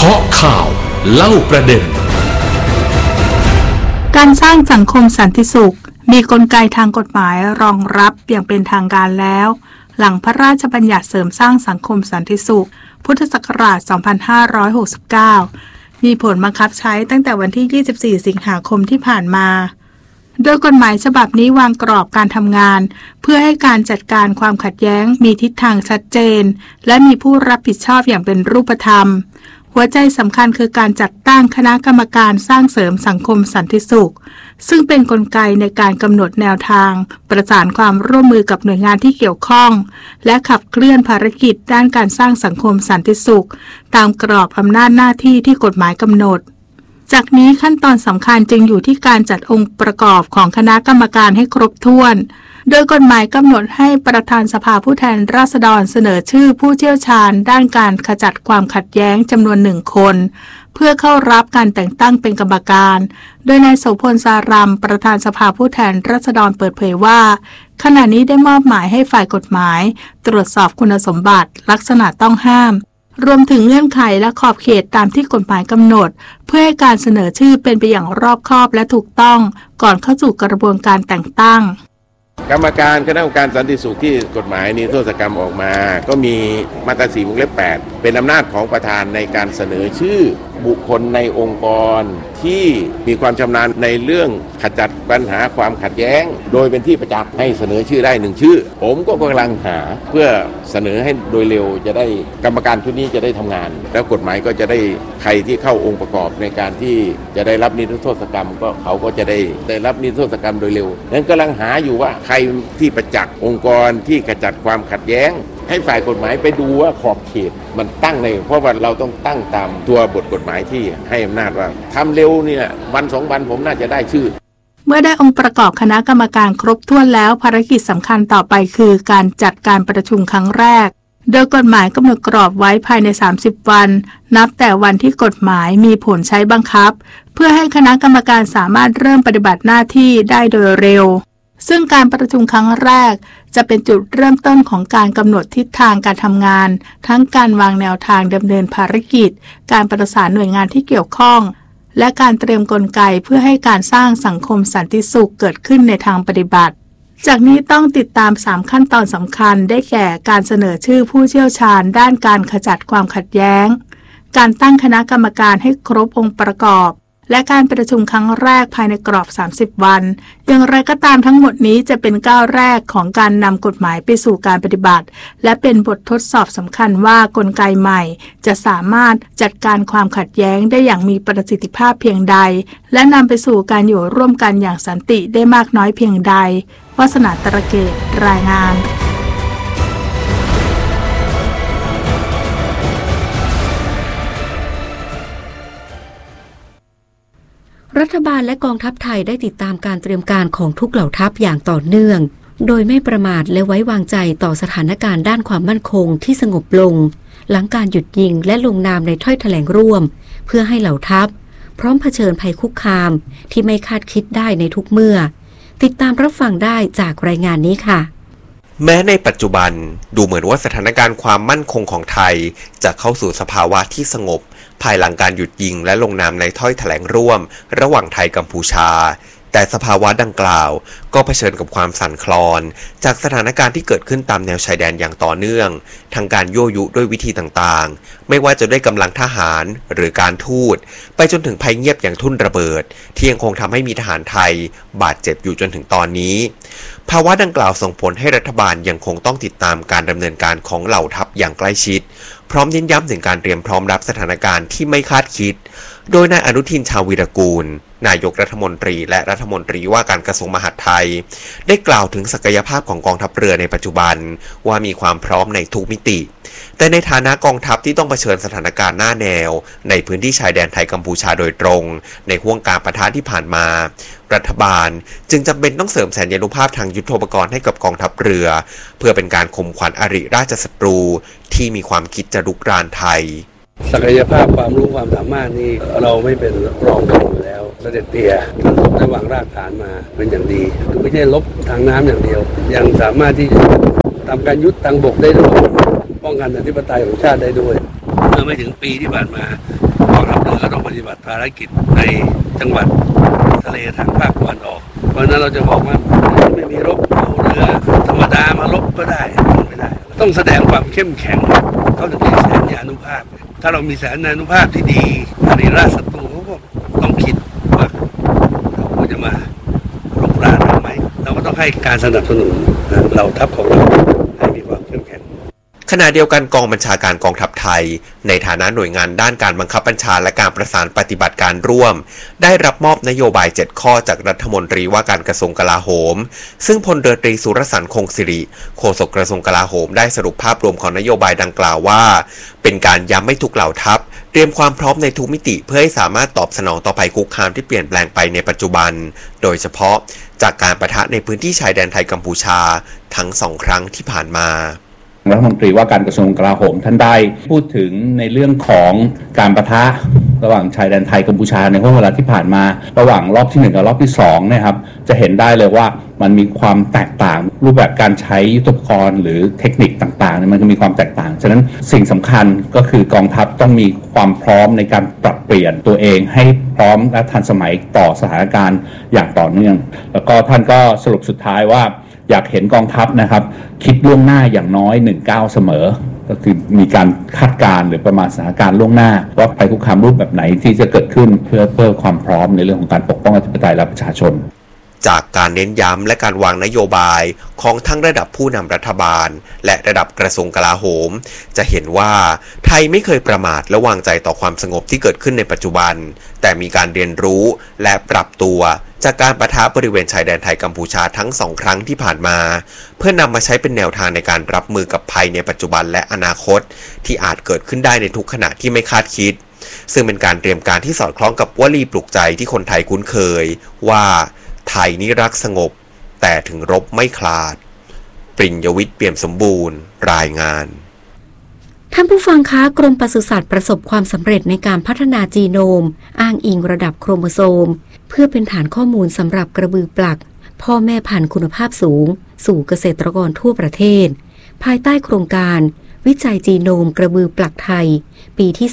าะข่าวเล่าประเด็นการสร้างสังคมสันติสุขมีกลไกทางกฎหมายรองรับอย่างเป็นทางการแล้วหลังพระราชบัญญัติเสริมสร้างสังคมสันติสุขพุทธศักราช 2569 มีผลบังคับใช้ตั้งแต่วันที่ 24 สิงหาคมที่ผ่านมาโดยกฎหมายฉบับนี้วางกรอบการทำงานเพื่อให้การจัดการความขัดแย้งมีทิศทางชัดเจนและมีผู้รับผิดชอบอย่างเป็นรูปธรรมหัวใจสำคัญคือการจัดตั้งคณะกรรมการสร้างเสริมสังคมสันติสุขซึ่งเป็นกลไกในการกำหนดแนวทางประสานความร่วมมือกับหน่วยงานที่เกี่ยวข้องและขับเคลื่อนภารกิจด้านการสร้างสังคมสันติสุขตามกรอบอำนาจหน้าที่ที่กฎหมายกำหนดจากนี้ขั้นตอนสำคัญจึงอยู่ที่การจัดองค์ประกอบของคณะกรรมการให้ครบถ้วนโดยกฎหมายกำหนดให้ประธานสภาผู้แทนราษฎรเสนอชื่อผู้เชี่ยวชาญด้านการขจัดความขัดแย้งจำนวน1 คนเพื่อเข้ารับการแต่งตั้งเป็นกรรมการโดยนายโสพลสารัมประธานสภาผู้แทนราษฎรเปิดเผยว่าขณะนี้ได้มอบหมายให้ฝ่ายกฎหมายตรวจสอบคุณสมบัติลักษณะต้องห้ามรวมถึงเงื่อนไขและขอบเขตตามที่กฎหมายกำหนดเพื่อให้การเสนอชื่อเป็นไปอย่างรอบคอบและถูกต้องก่อนเข้าสู่กระบวนการแต่งตั้งกรรมการคณะกรรมการสันติสุขที่กฎหมายนิรโทษกรรมออกมาก็มีมาตรา 4 วงเล็บ 8เป็นอำนาจของประธานในการเสนอชื่อบุคคลในองค์กรที่มีความชำนาญในเรื่องขจัดปัญหาความขัดแย้งโดยเป็นที่ประจักษ์ให้เสนอชื่อได้1 ชื่อผมก็กำลังหาเพื่อเสนอให้โดยเร็วจะได้กรรมการชุดนี้จะได้ทำงานแล้วกฎหมายก็จะได้ใครที่เข้าองค์ประกอบในการที่จะได้รับนิรโทษกรรมก็เขาก็จะได้รับนิรโทษกรรมโดยเร็วนั้นกำลังหาอยู่ว่าใครที่ประจักษ์องค์กรที่ขจัดความขัดแย้งให้ฝ่ายกฎหมายไปดูว่าขอบเขตมันตั้งในเพราะว่าเราต้องตั้งตามตัวบทกฎหมายที่ให้อำนาจว่าทำเร็วเนี่ยวัน2 วันผมน่าจะได้ชื่อเมื่อได้องค์ประกอบคณะกรรมการครบถ้วนแล้วภารกิจสำคัญต่อไปคือการจัดการประชุมครั้งแรกโดยกฎหมายกำหนดกรอบไว้ภายใน30 วันนับแต่วันที่กฎหมายมีผลใช้บังคับเพื่อให้คณะกรรมการสามารถเริ่มปฏิบัติหน้าที่ได้โดยเร็วซึ่งการประชุมครั้งแรกจะเป็นจุดเริ่มต้นของการกำหนดทิศทางการทำงานทั้งการวางแนวทางดำเนินภารกิจการประสานหน่วยงานที่เกี่ยวข้องและการเตรียมกลไกเพื่อให้การสร้างสังคมสันติสุขเกิดขึ้นในทางปฏิบัติจากนี้ต้องติดตาม3 ขั้นตอนสำคัญได้แก่การเสนอชื่อผู้เชี่ยวชาญด้านการขจัดความขัดแย้งการตั้งคณะกรรมการให้ครบองค์ประกอบและการประชุมครั้งแรกภายในกรอบ30 วันอย่างไรก็ตามทั้งหมดนี้จะเป็นก้าวแรกของการนำกฎหมายไปสู่การปฏิบัติและเป็นบททดสอบสำคัญว่ากลไกใหม่จะสามารถจัดการความขัดแย้งได้อย่างมีประสิทธิภาพเพียงใดและนำไปสู่การอยู่ร่วมกันอย่างสันติได้มากน้อยเพียงใดวาสนาตระเกตรายงานรัฐบาลและกองทัพไทยได้ติดตามการเตรียมการของทุกเหล่าทัพอย่างต่อเนื่องโดยไม่ประมาทและไว้วางใจต่อสถานการณ์ด้านความมั่นคงที่สงบลงหลังการหยุดยิงและลงนามในถ้อยแถลงร่วมเพื่อให้เหล่าทัพพร้อมเผชิญภัยคุกคามที่ไม่คาดคิดได้ในทุกเมื่อติดตามรับฟังได้จากรายงานนี้ค่ะแม้ในปัจจุบันดูเหมือนว่าสถานการณ์ความมั่นคงของไทยจะเข้าสู่สภาวะที่สงบภายหลังการหยุดยิงและลงนามในถ้อยแถลงร่วมระหว่างไทยกัมพูชาแต่สภาวะดังกล่าวก็เผชิญกับความสั่นคลอนจากสถานการณ์ที่เกิดขึ้นตามแนวชายแดนอย่างต่อเนื่องทางการยั่วยุด้วยวิธีต่างๆไม่ว่าจะด้วยกำลังทหารหรือการทูตไปจนถึงภัยเงียบอย่างทุ่นระเบิดที่ยังคงทำให้มีทหารไทยบาดเจ็บอยู่จนถึงตอนนี้ภาวะดังกล่าวส่งผลให้รัฐบาลยังคงต้องติดตามการดำเนินการของเหล่าทัพอย่างใกล้ชิดพร้อมเน้นย้ำถึงการเตรียมพร้อมรับสถานการณ์ที่ไม่คาดคิดโดยนายอนุทินชาญวีรกูลนายกรัฐมนตรีและรัฐมนตรีว่าการกระทรวงมหาดไทยได้กล่าวถึงศักยภาพของกองทัพเรือในปัจจุบันว่ามีความพร้อมในทุกมิติแต่ในฐานะกองทัพที่ต้องเผชิญสถานการณ์หน้าแนวในพื้นที่ชายแดนไทยกัมพูชาโดยตรงในห่วงการปะทะที่ผ่านมารัฐบาลจึงจำเป็นต้องเสริมสัญญานุภาพทางยุทโธปกรณ์ให้กับกองทัพเรือเพื่อเป็นการข่มขวัญอริราชศัตรูที่มีความคิดจะรุกรานไทยศักยภาพความรู้ความสามารถนี่เราไม่เป็นรองกันอยู่แล้วเสด็จเตี่ยท่านได้วางรากฐานมาเป็นอย่างดีคือไม่ใช่ลบทางน้ำอย่างเดียวยังสามารถที่จะทำการยุทธทางบกได้ด้วยป้องกันอธิปไตยของชาติได้ด้วยเมื่อไม่ถึงปีที่ผ่านมาทัพเรือก็ต้องปฏิบัติภารกิจในจังหวัดทะเลทางภาคตะวันออกเพราะนั้นเราจะบอกว่าไม่มีรบเอาเรือธรรมดามารบก็ได้ไม่ได้ต้องแสดงความเข้มแข็งเขาจะมีแสนยานุภาพถ้าเรามีแสนยานุภาพที่ดีอาริราชศัตรูเขาก็ต้องคิดว่าเขาจะมารุกรานเราไหมเราก็ต้องให้การสนับสนุนเหล่าทัพของเราให้มีความเข้มแข็งขณะเดียวกันกองบัญชาการกองทัพไทยในฐานะหน่วยงานด้านการบังคับบัญชาและการประสานปฏิบัติการร่วมได้รับมอบนโยบาย7ข้อจากรัฐมนตรีว่าการกระทรวงกลาโหมซึ่งพลเรือตรีสุรสันต์คงสิริโฆษกกระทรวงกลาโหมได้สรุปภาพรวมของนโยบายดังกล่าวว่าเป็นการย้ำให้ทุกเหล่าทัพเตรียมความพร้อมในทุกมิติเพื่อให้สามารถตอบสนองต่อภัยคุกคามที่เปลี่ยนแปลงไปในปัจจุบันโดยเฉพาะจากการปะทะในพื้นที่ชายแดนไทยกัมพูชาทั้ง2 ครั้งที่ผ่านมารัฐมนตรีว่าการกระทรวงกลาโหมท่านได้พูดถึงในเรื่องของการปะทะระหว่างชายแดนไทยกัมพูชาในห่วงเวลาที่ผ่านมาระหว่างรอบที่1กับรอบที่2นะครับจะเห็นได้เลยว่ามันมีความแตกต่างรูปแบบการใช้ยุทโธปกรณ์หรือเทคนิคต่างๆมันก็มีความแตกต่างฉะนั้นสิ่งสำคัญก็คือกองทัพต้องมีความพร้อมในการปรับเปลี่ยนตัวเองให้พร้อมและทันสมัยต่อสถานการณ์อย่างต่อเนื่องแล้วก็ท่านก็สรุปสุดท้ายว่าอยากเห็นกองทัพนะครับคิดล่วงหน้าอย่างน้อย1 ก้าวเสมอก็คือมีการคาดการณ์หรือประมาณสถานการณ์ล่วงหน้าว่าภัยคุกคามรูปแบบไหนที่จะเกิดขึ้นเพื่อเพิ่มความพร้อมในเรื่องของการปกป้องอธิปไตยและประชาชนจากการเน้นย้ำและการวางนโยบายของทั้งระดับผู้นำรัฐบาลและระดับกระทรวงกลาโหมจะเห็นว่าไทยไม่เคยประมาทและวางใจต่อความสงบที่เกิดขึ้นในปัจจุบันแต่มีการเรียนรู้และปรับตัวจากการปะทะบริเวณชายแดนไทยกัมพูชาทั้ง2 ครั้งที่ผ่านมาเพื่อนำมาใช้เป็นแนวทางในการรับมือกับภัยในปัจจุบันและอนาคตที่อาจเกิดขึ้นได้ในทุกขณะที่ไม่คาดคิดซึ่งเป็นการเตรียมการที่สอดคล้องกับวลีปลุกใจที่คนไทยคุ้นเคยว่าไทยนี้รักสงบแต่ถึงรบไม่คลาดปริญญวิทย์เปี่ยมสมบูรณ์รายงานท่านผู้ฟังคะกรมปศุสัตว์ประสบความสำเร็จในการพัฒนาจีโนมอ้างอิงระดับโครโมโซมเพื่อเป็นฐานข้อมูลสำหรับกระบือปลักพ่อแม่พันธุ์คุณภาพสูงสู่เกษตรกรทั่วประเทศภายใต้โครงการวิจัยจีโนมกระบือปลักไทยปีที่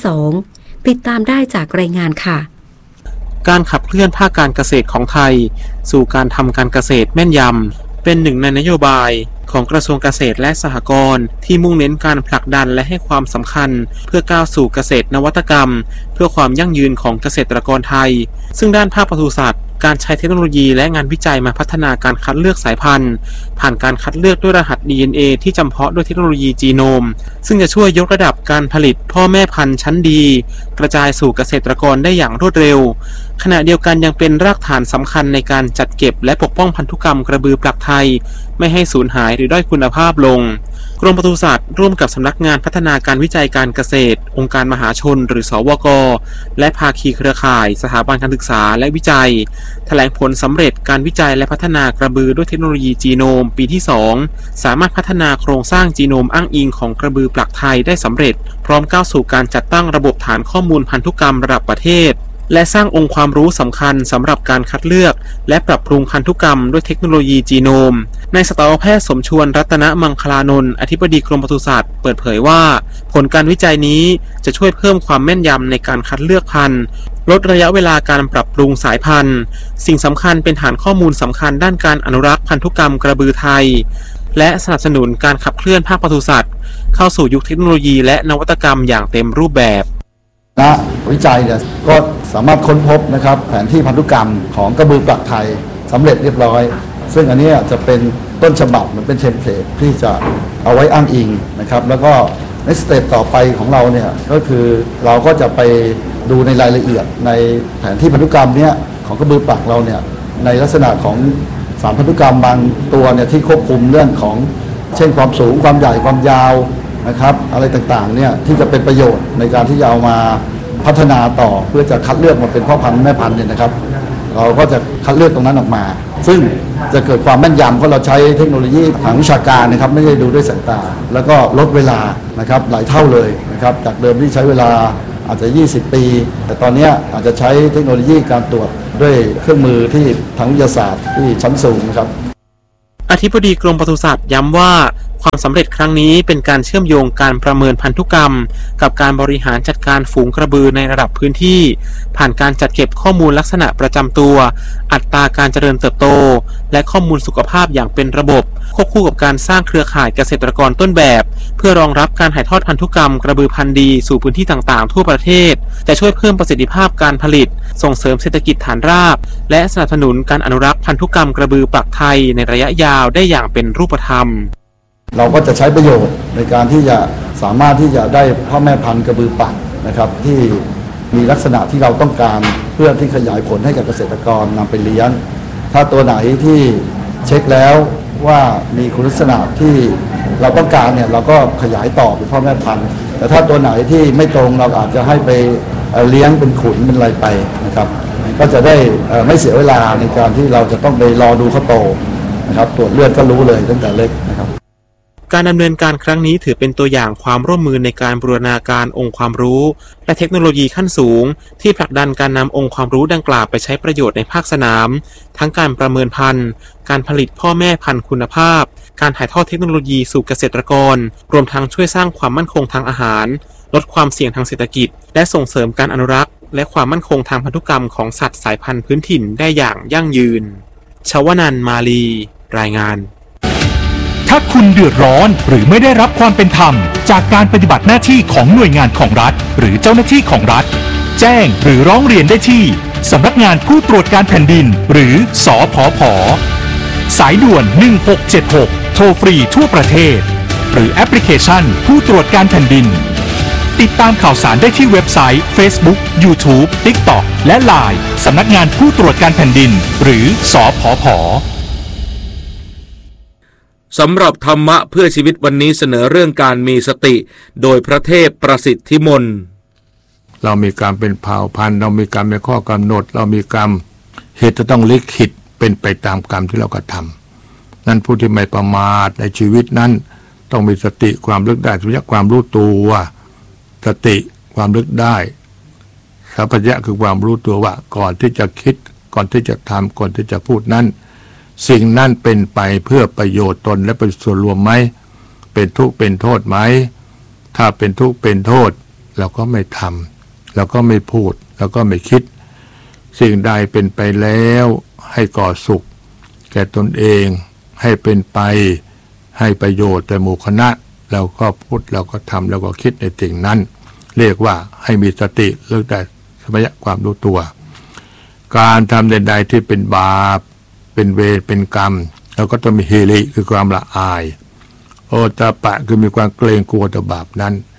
2ติดตามได้จากรายงานค่ะการขับเคลื่อนภาคการเกษตรของไทยสู่การทำการเกษตรแม่นยำเป็นหนึ่งในนโยบายของกระทรวงเกษตรและสหกรณ์ที่มุ่งเน้นการผลักดันและให้ความสำคัญเพื่อก้าวสู่เกษตรนวัตกรรมเพื่อความยั่งยืนของเกษตรกรไทยซึ่งด้านภาคปศุสัตว์การใช้เทคโนโลยีและงานวิจัยมาพัฒนาการคัดเลือกสายพันธุ์ผ่านการคัดเลือกด้วยรหัส DNA ที่จำเพาะด้วยเทคโนโลยีจีโนมซึ่งจะช่วยยกระดับการผลิตพ่อแม่พันธุ์ชั้นดีกระจายสู่เกษตรกรได้อย่างรวดเร็วขณะเดียวกันยังเป็นรากฐานสำคัญในการจัดเก็บและปกป้องพันธุกรรมกระบือปลักไทยไม่ให้สูญหายหรือด้อยคุณภาพลงกรมปศุสัตว์ร่วมกับสำนักงานพัฒนาการวิจัยการเกษตรองค์การมหาชนหรือสวก.และภาคีเครือข่ายสถาบันการศึกษาและวิจัยแถลงผลสำเร็จการวิจัยและพัฒนากระบือด้วยเทคโนโลยีจีโนมปีที่2สามารถพัฒนาโครงสร้างจีโนมอ้างอิงของกระบือปลักไทยได้สำเร็จพร้อมก้าวสู่การจัดตั้งระบบฐานข้อมูลพันธุกรรมระดับประเทศและสร้างองค์ความรู้สำคัญสำหรับการคัดเลือกและปรับปรุงพันธุกรรมด้วยเทคโนโลยีจีโนมนายสัตวแพทย์สมชวนรัตนมังคลานนท์อธิบดีกรมปศุสัตว์เปิดเผยว่าผลการวิจัยนี้จะช่วยเพิ่มความแม่นยำในการคัดเลือกพันธุ์ลดระยะเวลาการปรับปรุงสายพันธุ์สิ่งสำคัญเป็นฐานข้อมูลสำคัญด้านการอนุรักษ์พันธุกรรมกระบือไทยและสนับสนุนการขับเคลื่อนภาคปศุสัตว์เข้าสู่ยุคเทคโนโลยีและนวัตกรรมอย่างเต็มรูปแบบณวิจัยเนี่ยก็สามารถค้นพบนะครับแผนที่พันธุกรรมของกระบือปลักไทยสำเร็จเรียบร้อยซึ่งอันนี้จะเป็นต้นฉบับมันเป็นเทมเพลตที่จะเอาไว้อ้างอิงนะครับแล้วก็ในสเต็ปต่อไปของเราเนี่ยก็คือเราก็จะไปดูในรายละเอียดในแผนที่พันธุกรรมเนี่ยของกระบือปลักเราเนี่ยในลักษณะของสารพันธุกรรมบางตัวเนี่ยที่ควบคุมเรื่องของเช่นความสูงความใหญ่ความยาวนะครับอะไรต่างๆเนี่ยที่จะเป็นประโยชน์ในการที่จะเอามาพัฒนาต่อเพื่อจะคัดเลือกมาเป็นพ่อพันธุ์แม่พันธุ์เนี่ยนะครับเราก็จะคัดเลือกตรงนั้นออกมาซึ่งจะเกิดความแม่นยำเพราะเราใช้เทคโนโลยีทางวิชาการนะครับไม่ได้ดูด้วยสายตาแล้วก็ลดเวลานะครับหลายเท่าเลยนะครับจากเดิมที่ใช้เวลาอาจจะ20 ปีแต่ตอนนี้อาจจะใช้เทคโนโลยีการตรวจด้วยเครื่องมือที่ทางวิทยาศาสตร์ที่ชั้นสูงนะครับอธิบดีกรมปศุสัตว์ย้ำว่าความสำเร็จครั้งนี้เป็นการเชื่อมโยงการประเมินพันธุกรรมกับการบริหารจัดการฝูงกระบือในระดับพื้นที่ผ่านการจัดเก็บข้อมูลลักษณะประจำตัวอัตราการเจริญเติบโตและข้อมูลสุขภาพอย่างเป็นระบบควบคู่กับการสร้างเครือข่ายเกษตรกรต้นแบบเพื่อรองรับการถ่ายทอดพันธุกรรมกระบือพันธุ์ดีสู่พื้นที่ต่างๆทั่วประเทศจะช่วยเพิ่มประสิทธิภาพการผลิตส่งเสริมเศรษฐกิจฐานรากและสนับสนุนการอนุรักษ์พันธุกรรมกระบือปักไทยในระยะยาวได้อย่างเป็นรูปธรรมเราก็จะใช้ประโยชน์ในการที่จะสามารถที่จะได้พ่อแม่พันธุ์กระบือปักนะครับที่มีลักษณะที่เราต้องการเพื่อที่ขยายผลให้กับเกษตรกรนำไปเลี้ยงถ้าตัวไหนที่เช็คแล้วว่ามีคุณลักษณะที่เราต้องการเนี่ยเราก็ขยายต่อเป็นพ่อแม่พันธุ์แต่ถ้าตัวไหนที่ไม่ตรงเราอาจจะให้ไปเลี้ยงเป็นขุนเป็นอะไรไปนะครับก็จะได้ไม่เสียเวลาในการที่เราจะต้องไปรอดูเขาโตนะครับตรวจเลือดก็รู้เลยตั้งแต่เล็กนะครับการดำเนินการครั้งนี้ถือเป็นตัวอย่างความร่วมมือในการบูรณาการองค์ความรู้และเทคโนโลยีขั้นสูงที่ผลักดันการนำองค์ความรู้ดังกล่าวไปใช้ประโยชน์ในภาคสนามทั้งการประเมินพันธุ์การผลิตพ่อแม่พันธุ์คุณภาพการถ่ายทอดเทคโนโลยีสู่เกษตรกรรวมทั้งช่วยสร้างความมั่นคงทางอาหารลดความเสี่ยงทางเศรษฐกิจและส่งเสริมการอนุรักษ์และความมั่นคงทางพันธุกรรมของสัตว์สายพันธุ์พื้นถิ่นได้อย่างยั่งยืนชวนันท์มาลีรายงานถ้าคุณเดือดร้อนหรือไม่ได้รับความเป็นธรรมจากการปฏิบัติหน้าที่ของหน่วยงานของรัฐหรือเจ้าหน้าที่ของรัฐแจ้งหรือร้องเรียนได้ที่สำนักงานผู้ตรวจการแผ่นดินหรือสผผ.สายด่วน1676โทรฟรีทั่วประเทศหรือแอปพลิเคชันผู้ตรวจการแผ่นดินติดตามข่าวสารได้ที่เว็บไซต์ Facebook YouTube TikTok และ LINE สำนักงานผู้ตรวจการแผ่นดินหรือสผผ. สำหรับธรรมะเพื่อชีวิตวันนี้เสนอเรื่องการมีสติโดยพระเทพประสิทธิมนต์เรามีกรรมเป็นเผ่าพันธุ์เรามีกรรมเป็นข้อกำหนดเรามีกรรมเหตุจะต้องลิขิตเป็นไปตามกรรมที่เรากระทำนั้นผู้ที่ไม่ประมาทในชีวิตนั้นต้องมีสติความลึกได้สัมปชัญญะความรู้ตัวสติความลึกได้สัมปชัญญะคือความรู้ตัวว่าก่อนที่จะคิดก่อนที่จะทำก่อนที่จะพูดนั้นสิ่งนั้นเป็นไปเพื่อประโยชน์ตนและเป็นส่วนรวมไหมเป็นทุกข์เป็นโทษไหมถ้าเป็นทุกข์เป็นโทษเราก็ไม่ทำเราก็ไม่พูดเราก็ไม่คิดสิ่งใดเป็นไปแล้วให้ก่อสุขแก่ตนเองให้เป็นไปให้ประโยชน์แต่หมู่คณะเราก็พูดเราก็ทำเราก็คิดในสิ่งนั้นเรียกว่าให้มีสติเลิกได้สัมปชัญญะความรู้ตัวการทำใดๆที่เป็นบาปเป็นเวรเป็นกรรมเราก็ต้องมีฮิริคือความละอายโอตตัปปะคือมีความเกรงกลัวต่อบาปนั้น